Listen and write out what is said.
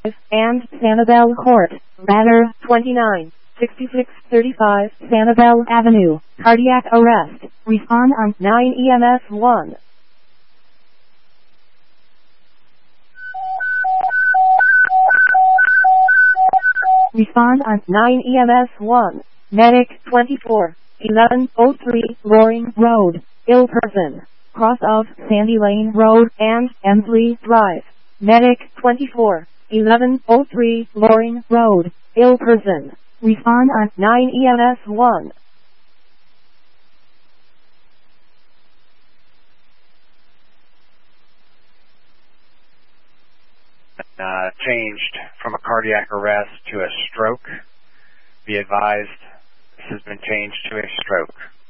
and Sanibel Court, Banner 29, 6635 Sanibel Avenue, cardiac arrest. Respond on 9 EMS 1. Respond on 9 EMS 1. Medic 24, 1103 Loring Road, ill person, cross of Sandy Lane Road and Emsley Drive. Medic 24, 1103 Loring Road, ill person. Respond on 9 EMS 1. Changed from a cardiac arrest to a stroke. Be advised, this has been changed to a stroke.